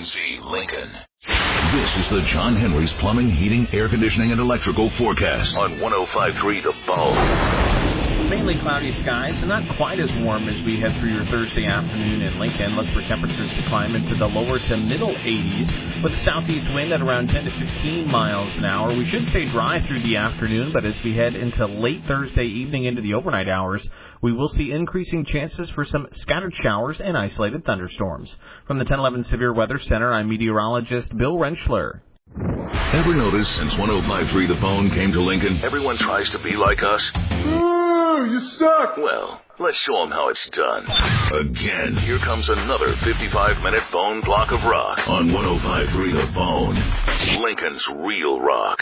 Z Lincoln. This is the John Henry's Plumbing, Heating, Air Conditioning, and Electrical forecast on 105.3 The Bone. Mainly cloudy skies, and not quite as warm as we head through your Thursday afternoon in Lincoln. Look for temperatures to climb into the lower to middle 80s with a southeast wind at around 10 to 15 miles an hour. We should stay dry through the afternoon, but as we head into late Thursday evening into the overnight hours, we will see increasing chances for some scattered showers and isolated thunderstorms. From the 1011 Severe Weather Center, I'm meteorologist Bill Rentschler. Ever notice since 105.3 The Bone came to Lincoln, everyone tries to be like us? Ooh, you suck! Well, let's show them how it's done. Again, here comes another 55-minute Bone block of rock on 105.3 The Bone. Lincoln's real rock.